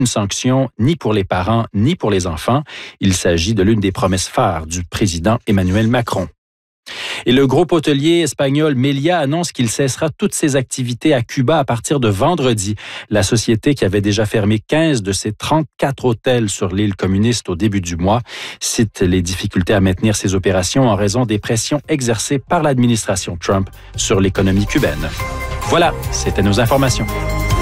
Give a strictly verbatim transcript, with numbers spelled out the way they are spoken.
une sanction ni pour les parents ni pour les enfants. Il s'agit de l'une des promesses phares du président Emmanuel Macron. Et le groupe hôtelier espagnol Meliá annonce qu'il cessera toutes ses activités à Cuba à partir de vendredi. La société, qui avait déjà fermé quinze de ses trente-quatre hôtels sur l'île communiste au début du mois, cite les difficultés à maintenir ses opérations en raison des pressions exercées par l'administration Trump sur l'économie cubaine. Voilà, c'était nos informations.